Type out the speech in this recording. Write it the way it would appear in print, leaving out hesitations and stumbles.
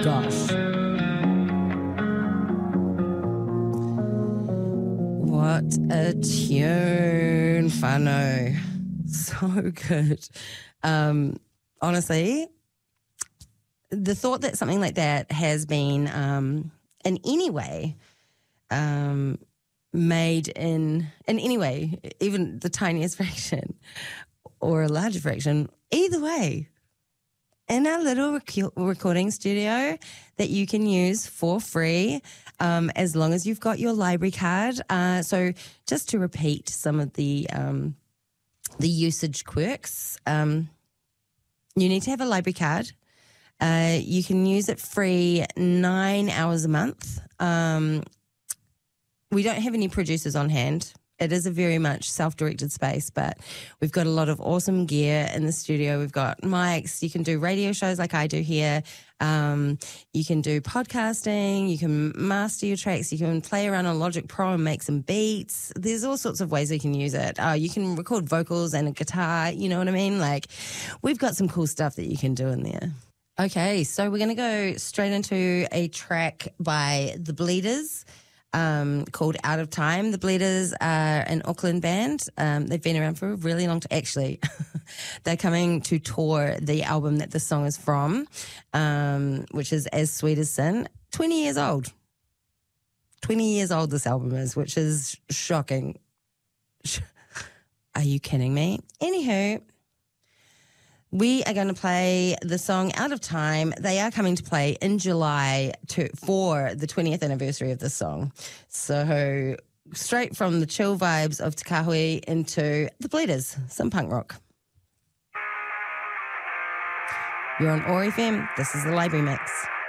gosh. What a tune, whānau. So good. Honestly, the thought that something like that has been in any way made in any way, even the tiniest fraction or a larger fraction, either way, in our little recording studio that you can use for free as long as you've got your library card. So just to repeat some of the usage quirks, you need to have a library card. You can use it free 9 hours a month. We don't have any producers on hand. It is a very much self-directed space, but we've got a lot of awesome gear in the studio. We've got mics. You can do radio shows like I do here. You can do podcasting. You can master your tracks. You can play around on Logic Pro and make some beats. There's all sorts of ways we can use it. You can record vocals and a guitar. You know what I mean? Like, we've got some cool stuff that you can do in there. Okay, so we're going to go straight into a track by The Bleeders. Called Out of Time. The Bleeders are an Auckland band. They've been around for a really long time. Actually, they're coming to tour the album that the song is from, which is As Sweet as Sin. 20 years old. 20 years old this album is, which is shocking. Are you kidding me? Anywho, we are going to play the song Out of Time. They are coming to play in July for the 20th anniversary of this song. So straight from the chill vibes of Te Kāhui into The Bleeders, some punk rock. You're on OAR FM. This is the Library Mix.